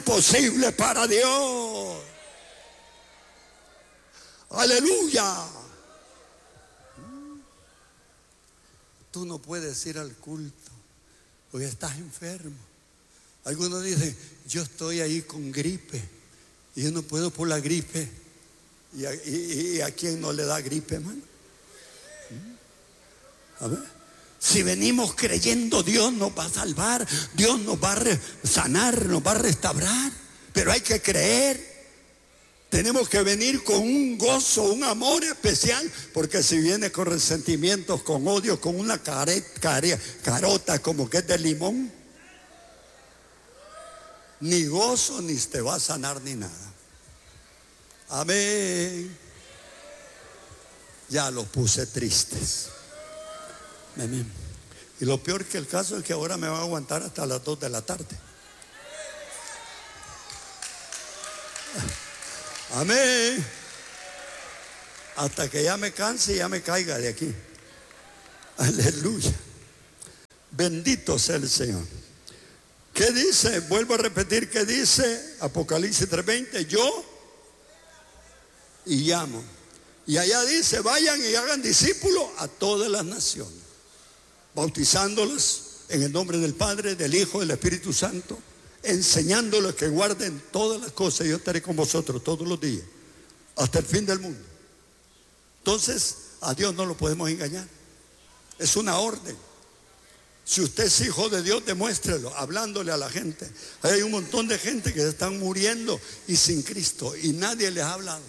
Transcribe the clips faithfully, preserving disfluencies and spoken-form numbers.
Posible para Dios. Aleluya. Tú no puedes ir al culto porque estás enfermo. Algunos dicen, yo estoy ahí con gripe y yo no puedo por la gripe. ¿Y a, y, y a quién no le da gripe, hermano? A ver. Si venimos creyendo, Dios nos va a salvar, Dios nos va a sanar, nos va a restaurar. Pero hay que creer. Tenemos que venir con un gozo, un amor especial. Porque si viene con resentimientos, con odio, con una care, care, carota como que es de limón, ni gozo ni te va a sanar ni nada. Amén. Ya los puse tristes. Amén. Y lo peor que el caso es que ahora me va a aguantar hasta las dos de la tarde. Amén. Hasta que ya me canse y ya me caiga de aquí. Aleluya. Bendito sea el Señor. ¿Qué dice? Vuelvo a repetir, ¿qué dice Apocalipsis tres veinte? Yo y llamo. Y allá dice, vayan y hagan discípulos a todas las naciones, bautizándolos en el nombre del Padre, del Hijo, del Espíritu Santo, enseñándoles que guarden todas las cosas. Yo estaré con vosotros todos los días hasta el fin del mundo. Entonces a Dios no lo podemos engañar. Es una orden. Si usted es hijo de Dios, demuéstrelo hablándole a la gente. Hay un montón de gente que se están muriendo y sin Cristo y nadie les ha hablado.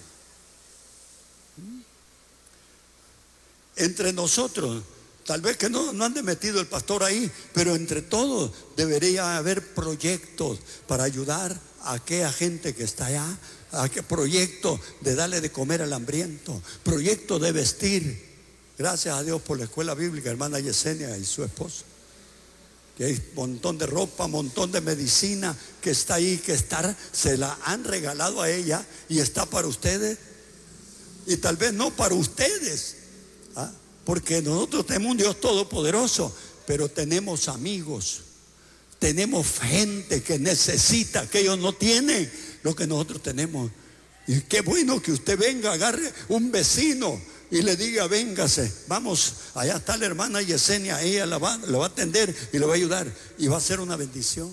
Entre nosotros, tal vez que no, no ande metido el pastor ahí, pero entre todos debería haber proyectos para ayudar a aquella gente que está allá, a qué proyecto de darle de comer al hambriento, proyecto de vestir. Gracias a Dios por la escuela bíblica, hermana Yesenia y su esposo, que hay un montón de ropa, un montón de medicina que está ahí, que está, se la han regalado a ella y está para ustedes. Y tal vez no para ustedes, ¿ah? Porque nosotros tenemos un Dios todopoderoso, pero tenemos amigos, tenemos gente que necesita, que ellos no tienen lo que nosotros tenemos. Y qué bueno que usted venga, agarre un vecino y le diga, véngase, vamos, allá está la hermana Yesenia, ella la va, la va a atender y le va a ayudar y va a ser una bendición.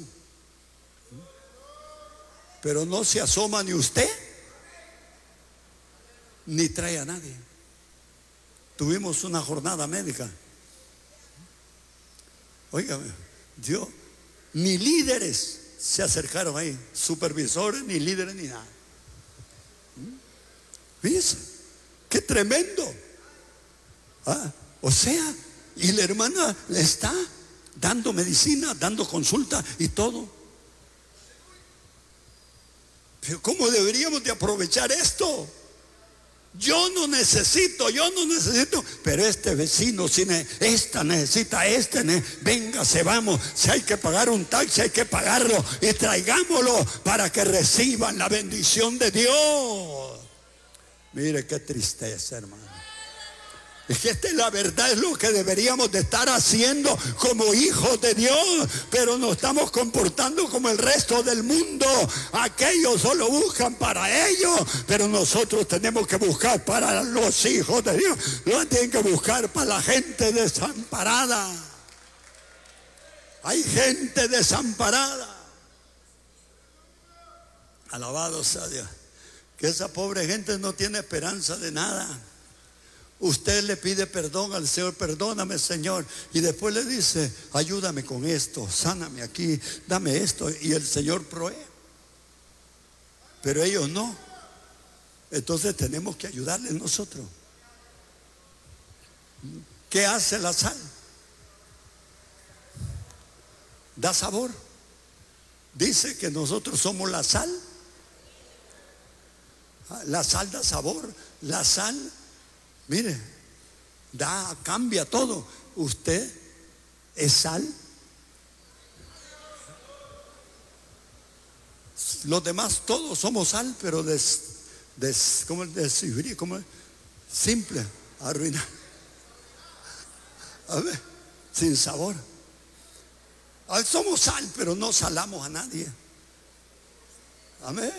Pero no se asoma ni usted ni trae a nadie. Tuvimos una jornada médica. Óigame, Dios, ni líderes se acercaron ahí, supervisores, ni líderes, ni nada. ¿Ves? ¡Qué tremendo! Ah, o sea, y la hermana le está dando medicina, dando consulta y todo. Pero ¿cómo deberíamos de aprovechar esto? Yo no necesito, yo no necesito, pero este vecino, si ne, esta necesita, este, ne, véngase, vamos, si hay que pagar un taxi, hay que pagarlo y traigámoslo para que reciban la bendición de Dios. Mire qué tristeza, hermano. Es que esta es la verdad, es lo que deberíamos de estar haciendo como hijos de Dios, pero nos estamos comportando como el resto del mundo. Aquellos solo buscan para ellos, pero nosotros tenemos que buscar para los hijos de Dios. No tienen que buscar para la gente desamparada. Hay gente desamparada. Alabado sea Dios. Que esa pobre gente no tiene esperanza de nada. Usted le pide perdón al Señor, perdóname, Señor, y después le dice, ayúdame con esto, sáname aquí, dame esto, y el Señor provee. Pero ellos no. Entonces tenemos que ayudarles nosotros. ¿Qué hace la sal? Da sabor. Dice que nosotros somos la sal. La sal da sabor. La sal, mire, da, cambia todo. Usted es sal. Los demás todos somos sal, pero des, des, ¿cómo es? ¿Cómo es? Simple, arruinar. A ver, sin sabor. A ver, somos sal, pero no salamos a nadie. Amén.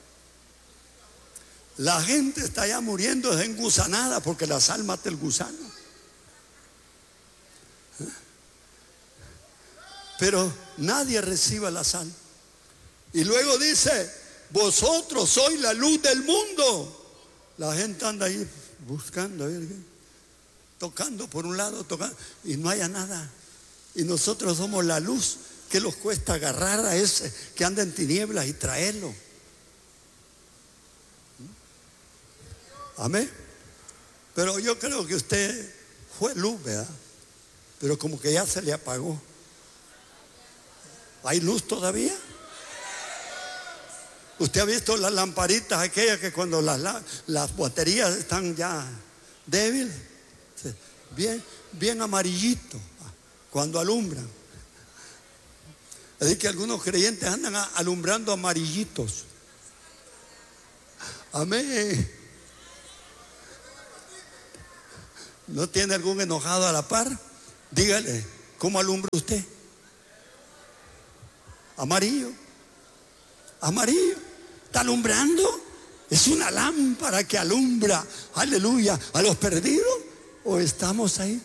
La gente está ya muriendo de engusanada porque la sal mata el gusano. Pero nadie recibe la sal. Y luego dice: vosotros sois la luz del mundo. La gente anda ahí buscando, a ver, tocando por un lado, tocando, y no haya nada. Y nosotros somos la luz. ¿Qué nos cuesta agarrar a ese que anda en tinieblas y traerlo? Amén. Pero yo creo que usted fue luz, ¿verdad? Pero como que ya se le apagó. ¿Hay luz todavía? ¿Usted ha visto las lamparitas aquellas que cuando las, las baterías están ya débiles, bien, bien amarillito cuando alumbran? Así que algunos creyentes andan alumbrando amarillitos. Amén. ¿No tiene algún enojado a la par? Dígale, ¿cómo alumbra usted? Amarillo. Amarillo. ¿Está alumbrando? Es una lámpara que alumbra, aleluya, a los perdidos. ¿O estamos ahí?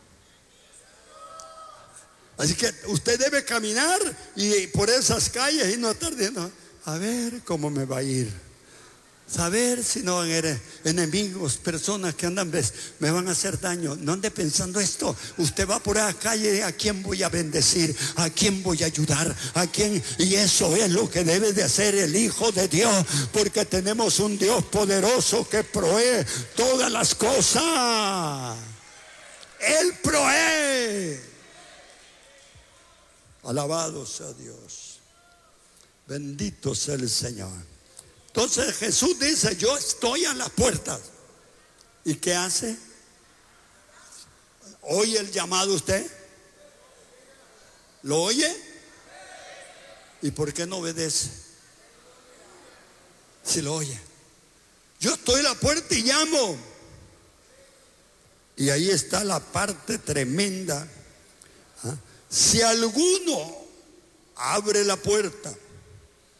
Así que usted debe caminar y por esas calles y no estar diciendo: a ver cómo me va a ir. Saber si no eres enemigos, personas que andan, me van a hacer daño. No ande pensando esto. Usted va por la calle: ¿a quién voy a bendecir? ¿A quién voy a ayudar? ¿A quién? Y eso es lo que debe de hacer el Hijo de Dios, porque tenemos un Dios poderoso que provee todas las cosas. Él provee. Alabado sea Dios. Bendito sea el Señor. Entonces Jesús dice: yo estoy a las puertas. ¿Y qué hace? ¿Oye el llamado usted? ¿Lo oye? ¿Y por qué no obedece? Si lo oye. Yo estoy a la puerta y llamo. Y ahí está la parte tremenda. ¿Ah? Si alguno abre la puerta